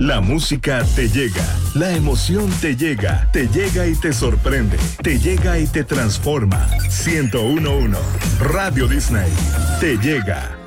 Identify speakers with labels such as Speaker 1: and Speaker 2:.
Speaker 1: La música te llega, la emoción te llega y te sorprende, te llega y te transforma. 101.1 Radio Disney te llega.